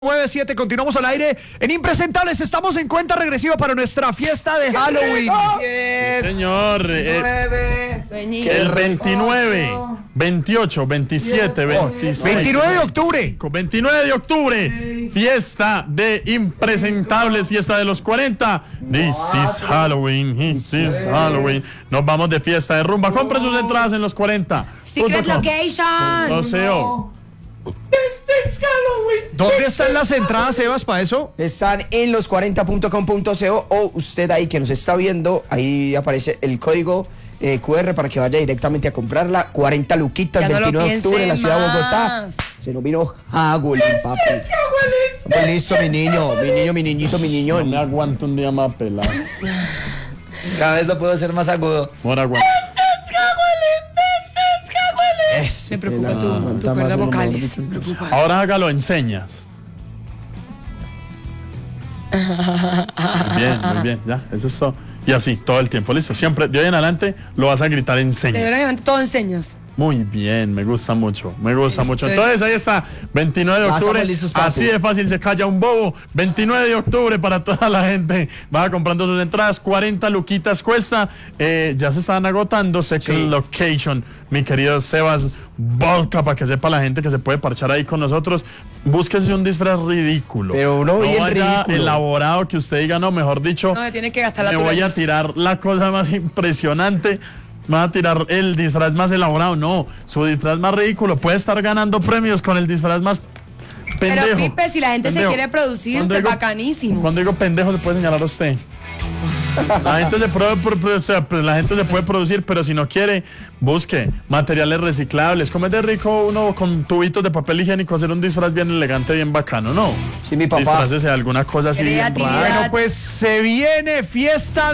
9-7, continuamos al aire en Impresentables. Estamos en cuenta regresiva para nuestra fiesta de Halloween. Sí, señor. El 29, 28, 27, 26. 29 de octubre. 29 de octubre. Fiesta de Impresentables, fiesta de los 40. This is Halloween. This is Halloween. Nos vamos de fiesta de rumba. Compre sus entradas en los 40. Secret Location. No sé. ¿Dónde están las entradas, Sebas, para eso? Están en los40.com.co o usted ahí que nos está viendo, ahí aparece el código QR para que vaya directamente a comprarla. 40 luquitas, Ya no 29 de lo octubre en la ciudad de piense Bogotá. más. Se nos vino Halloween, papi. Estamos listos, mi niño, mi niñito, mi niño. No me aguanto un día más pelado. Cada vez lo puedo hacer más agudo. Ahora aguanto. Me preocupa tu cuerda vocales. Me preocupa. Ahora hágalo en señas. Muy bien, ya, eso es todo. Y así, todo el tiempo, listo. Siempre, de hoy en adelante, lo vas a gritar en De señas. verdad, todo en señas. Muy bien, me gusta mucho, Entonces ahí está, 29 de Ya octubre, estamos listos, papi. así de fácil se calla un bobo. 29 de octubre para toda la gente, va comprando sus entradas, 40 luquitas cuesta, ya se están agotando. Secret Location, mi querido Sebas Vodka, para que sepa la gente que se puede parchar ahí con nosotros. Búsquese un disfraz ridículo, Pero uno bien vaya ridículo. elaborado, que usted diga, no, mejor dicho, No, tiene que gastar la me voy a nariz. tirar la cosa más impresionante. Me va a tirar el disfraz más elaborado. No, su disfraz más ridículo. Puede estar ganando premios con el disfraz más pendejo. Pero Pipe, si la gente Pendejo. se quiere producir, Cuando es digo- bacanísimo. Cuando digo pendejo, se puede señalar a usted. La gente la gente se puede producir, pero si no quiere, busque materiales reciclables. Como es de rico uno con tubitos de papel higiénico hacer un disfraz bien elegante, bien bacano, ¿no? Sí, mi papá. Disfrácese de alguna cosa así bien Creatividad. rara. Bueno, pues se viene fiesta